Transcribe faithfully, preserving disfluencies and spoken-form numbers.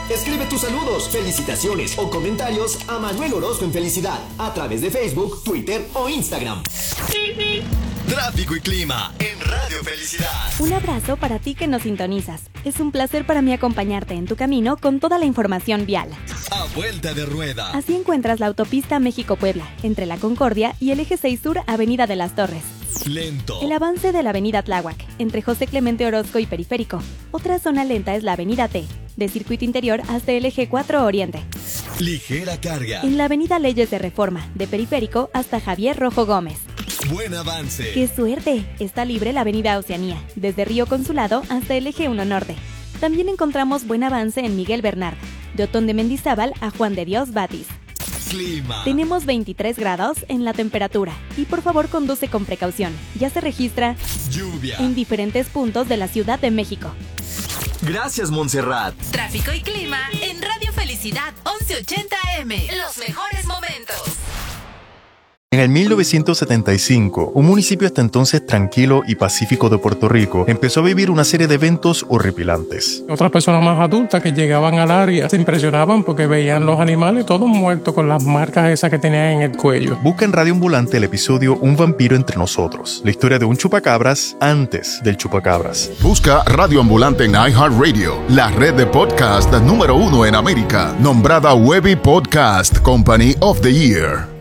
Escribe tus saludos, felicitaciones o comentarios a Manuel Orozco en Felicidad a través de Facebook, Twitter o Instagram. Tráfico y clima en Radio Felicidad. Un abrazo para ti que nos sintonizas. Es un placer para mí acompañarte en tu camino con toda la información vial. A vuelta de rueda. Así encuentras la autopista México-Puebla, entre La Concordia y el Eje seis Sur, Avenida de las Torres. Lento. El avance de la Avenida Tláhuac, entre José Clemente Orozco y Periférico. Otra zona lenta es la Avenida T, de Circuito Interior hasta el Eje cuatro Oriente. Ligera carga. En la Avenida Leyes de Reforma, de Periférico hasta Javier Rojo Gómez. Buen avance. ¡Qué suerte! Está libre la Avenida Oceanía, desde Río Consulado hasta el Eje uno Norte. También encontramos buen avance en Miguel Bernard, de Otón de Mendizábal a Juan de Dios Batis. Clima. Tenemos veintitrés grados en la temperatura y por favor conduce con precaución. Ya se registra lluvia en diferentes puntos de la Ciudad de México. Gracias, Montserrat. Tráfico y clima en Radio Felicidad once ochenta A M. Los mejores momentos. En el mil novecientos setenta y cinco, un municipio hasta entonces tranquilo y pacífico de Puerto Rico empezó a vivir una serie de eventos horripilantes. Otras personas más adultas que llegaban al área se impresionaban porque veían los animales todos muertos con las marcas esas que tenían en el cuello. Busca en Radio Ambulante el episodio Un vampiro entre nosotros, la historia de un chupacabras antes del chupacabras. Busca Radio Ambulante en iHeartRadio, la red de podcast número uno en América, nombrada Webby Podcast Company of the Year.